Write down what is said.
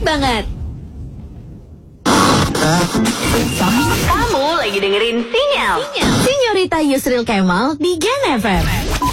banget. Kamu lagi dengerin Sinyal. Sinyorita Yusril Kemal di Gen FM.